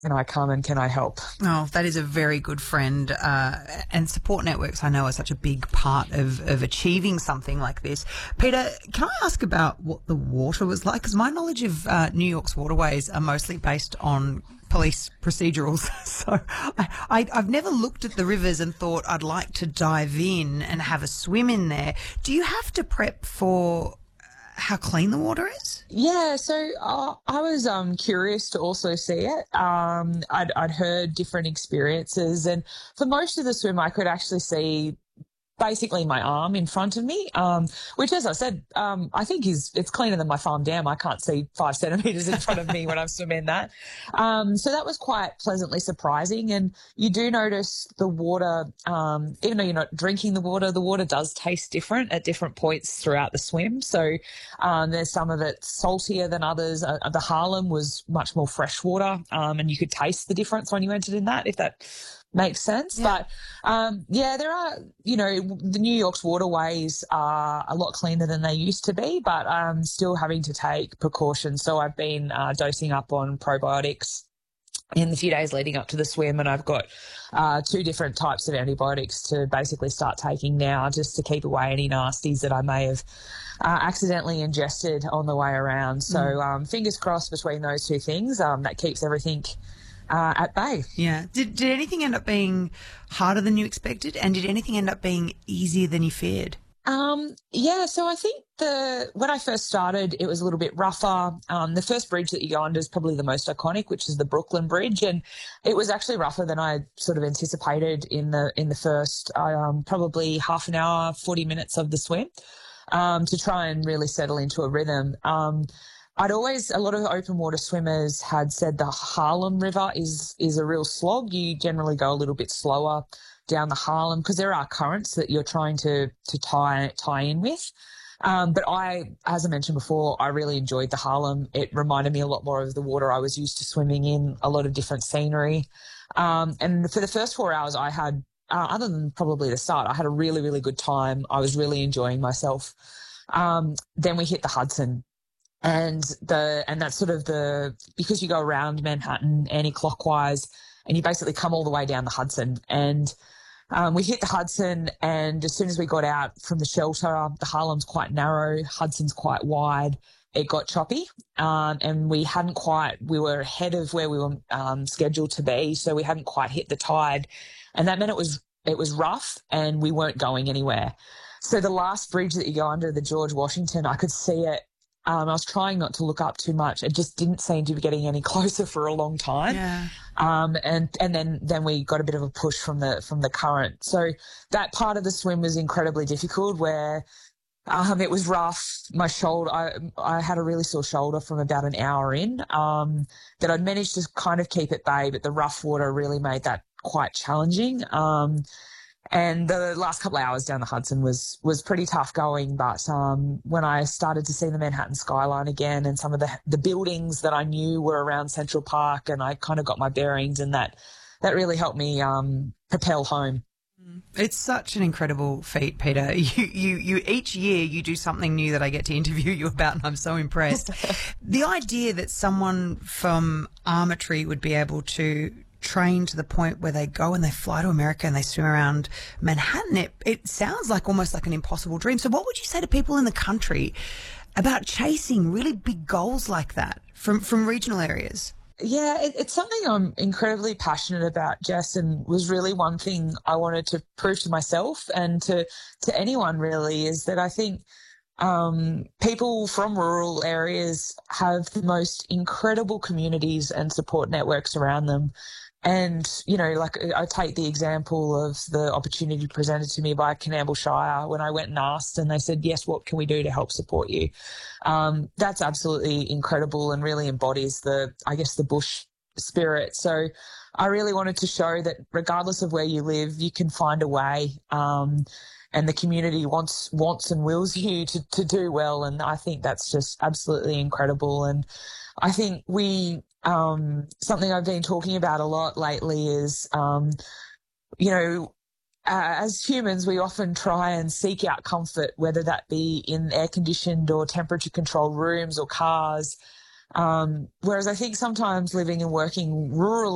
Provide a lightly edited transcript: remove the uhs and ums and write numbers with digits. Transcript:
can I come and can I help? Oh, that is a very good friend. And support networks, I know, are such a big part of achieving something like this. Peter, can I ask about what the water was like? Because my knowledge of New York's waterways are mostly based on police procedurals. So I've never looked at the rivers and thought I'd like to dive in and have a swim in there. Do you have to prep for how clean the water is? Yeah, so I was curious to also see it. I'd heard different experiences, and for most of the swim, I could actually see basically my arm in front of me, which, as I said, I think it's cleaner than my farm dam. I can't see 5 centimetres in front of me when I'm swimming that. So that was quite pleasantly surprising. And you do notice the water, even though you're not drinking the water does taste different at different points throughout the swim. So there's some of it saltier than others. The Harlem was much more fresh water, and you could taste the difference when you entered in that, if that makes sense. Yeah. But there are, the New York's waterways are a lot cleaner than they used to be, but I'm still having to take precautions. So I've been dosing up on probiotics in the few days leading up to the swim, and I've got 2 different types of antibiotics to basically start taking now, just to keep away any nasties that I may have accidentally ingested on the way around. So fingers crossed between those 2 things, that keeps everything at bay. Yeah. Did anything end up being harder than you expected? And did anything end up being easier than you feared? Yeah, so I think when I first started, it was a little bit rougher. The first bridge that you go under is probably the most iconic, which is the Brooklyn Bridge, and it was actually rougher than I sort of anticipated in the first probably half an hour, 40 minutes of the swim, to try and really settle into a rhythm. A lot of open water swimmers had said the Harlem River is a real slog. You generally go a little bit slower down the Harlem because there are currents that you're trying to tie in with. But as I mentioned before, I really enjoyed the Harlem. It reminded me a lot more of the water I was used to swimming in, a lot of different scenery. And for the first 4 hours I had, other than probably the start, I had a really, really good time. I was really enjoying myself. Then we hit the Hudson. And that's sort of because you go around Manhattan anti-clockwise and you basically come all the way down the Hudson. And we hit the Hudson, and as soon as we got out from the shelter, the Harlem's quite narrow, Hudson's quite wide. It got choppy, and we were ahead of where we were scheduled to be, so we hadn't quite hit the tide. And that meant it was rough and we weren't going anywhere. So the last bridge that you go under, the George Washington, I could see it. I was trying not to look up too much. It just didn't seem to be getting any closer for a long time. Yeah. And then we got a bit of a push from the current. So that part of the swim was incredibly difficult, where it was rough. My shoulder, I had a really sore shoulder from about an hour in, that I'd managed to kind of keep at bay, but the rough water really made that quite challenging. And the last couple of hours down the Hudson was pretty tough going. But when I started to see the Manhattan skyline again and some of the buildings that I knew were around Central Park, and I kind of got my bearings, and that really helped me propel home. It's such an incredible feat, Peter. You each year you do something new that I get to interview you about, and I'm so impressed. The idea that someone from Armatry would be able to train to the point where they go and they fly to America and they swim around Manhattan, it sounds like almost like an impossible dream. So what would you say to people in the country about chasing really big goals like that from regional areas? Yeah, it's something I'm incredibly passionate about, Jess, and was really one thing I wanted to prove to myself and to anyone really, is that I think people from rural areas have the most incredible communities and support networks around them. And, like I take the example of the opportunity presented to me by Coonamble Shire when I went and asked, and they said, yes, what can we do to help support you? That's absolutely incredible and really embodies the bush spirit. So I really wanted to show that regardless of where you live, you can find a way, and the community wants and wills you to do well. And I think that's just absolutely incredible. And I think something I've been talking about a lot lately is, as humans, we often try and seek out comfort, whether that be in air-conditioned or temperature-controlled rooms or cars. Whereas I think sometimes living and working rurally